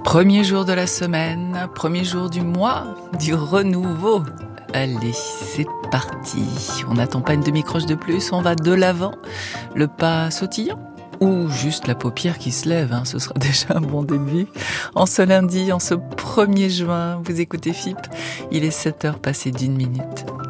Premier jour de la semaine, premier jour du mois, du renouveau. Allez, c'est parti. On n'attend pas une demi-croche de plus, on va de l'avant. Le pas sautillant ou juste la paupière qui se lève, ce sera déjà un bon début. En ce lundi, en ce 1er juin, vous écoutez FIP, il est 7h passé d'1 minute.